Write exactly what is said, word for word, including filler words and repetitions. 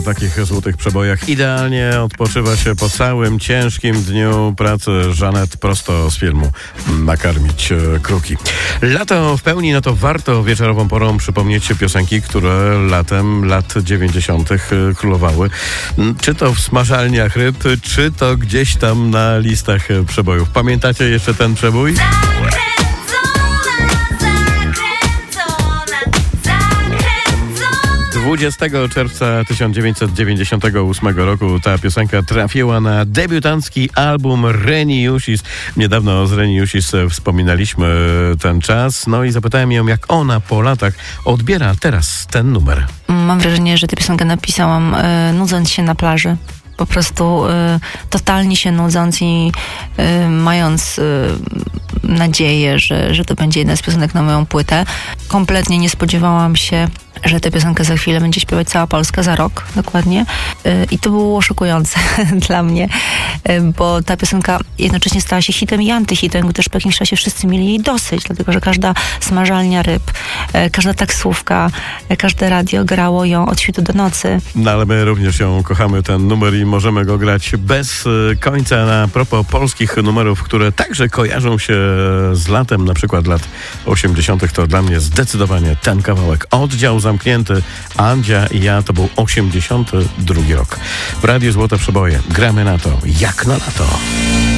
takich złotych przebojach idealnie odpoczywa się po całym ciężkim dniu pracy. Żanet prosto z filmu Nakarmić kruki. Lato w pełni, no to warto wieczorową porą przypomnieć się piosenki, które latem lat dziewięćdziesiątych królowały. Czy to w smażalniach ryb, czy to gdzieś tam na listach przebojów. Pamiętacie jeszcze ten przebój? dwudziestego czerwca tysiąc dziewięćset dziewięćdziesiątego ósmego roku ta piosenka trafiła na debiutancki album Reni-Jusis. Niedawno z Reni-Jusis wspominaliśmy ten czas, no i zapytałem ją, jak ona po latach odbiera teraz ten numer. Mam wrażenie, że tę piosenkę napisałam y, nudząc się na plaży. Po prostu y, totalnie się nudząc i y, mając y, nadzieję, że, że to będzie jedna z piosenek na moją płytę. Kompletnie nie spodziewałam się, że tę piosenkę za chwilę będzie śpiewać cała Polska, za rok dokładnie. Y, I to było szokujące dla mnie, y, bo ta piosenka jednocześnie stała się hitem i antyhitem, gdyż po jakimś czasie wszyscy mieli jej dosyć, dlatego że każda smażalnia ryb, y, każda taksówka, y, każde radio grało ją od świtu do nocy. No ale my również ją kochamy, ten numer, i możemy go grać bez końca. Na propos polskich numerów, które także kojarzą się z latem, na przykład lat osiemdziesiątych, to dla mnie zdecydowanie ten kawałek. Oddział zamknięty, Andzia i ja, to był osiemdziesiąty drugi rok. W Radiu Złote Przeboje gramy na to, jak na lato.